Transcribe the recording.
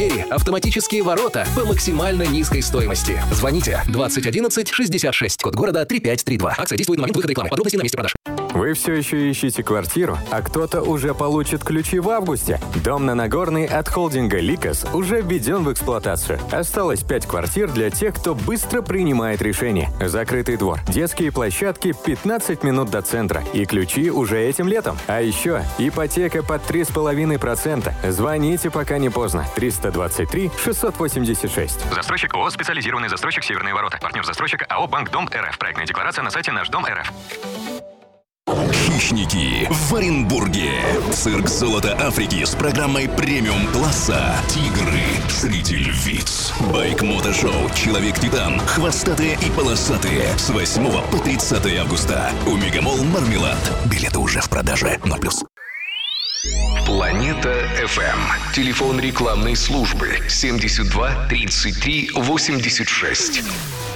двери, автоматические ворота по максимально низкой стоимости. Звоните 2011 66, код города 3532. Акция действует на момент выхода рекламы. Подробности на месте продаж. Вы все еще ищете квартиру, а кто-то уже получит ключи в августе? Дом на Нагорной от холдинга «Ликос» уже введен в эксплуатацию. Осталось 5 квартир для тех, кто быстро принимает решения. Закрытый двор, детские площадки, 15 минут до центра. И ключи уже этим летом. А еще ипотека под 3,5%. Звоните, пока не поздно. 323 686. Застройщик ООО «Специализированный застройщик Северные ворота». Партнер застройщика АО «Банк Дом РФ». Проектная декларация на сайте «Наш Дом РФ». Хищники в Оренбурге. Цирк «Золото Африки» с программой премиум-класса. Тигры среди львиц. Байк-мотошоу «Человек-титан». Хвостатые и полосатые. С 8 по 30 августа. У Мегамолл Мармелад. Билеты уже в продаже. 0+. Планета FM. Телефон рекламной службы 72 33 86.